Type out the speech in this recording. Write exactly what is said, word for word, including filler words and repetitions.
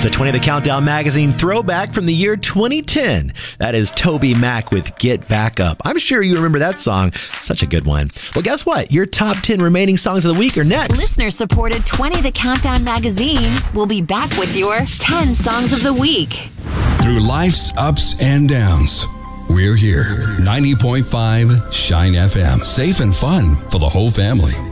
It's a twenty The Countdown magazine throwback from the year twenty ten. That is Toby Mac with Get Back Up. I'm sure you remember that song. Such a good one. Well, guess what? Your top ten remaining songs of the week are next. Listener-supported twenty The Countdown magazine will be back with your ten songs of the week. Through life's ups and downs, we're here. ninety point five Shine F M. Safe and fun for the whole family.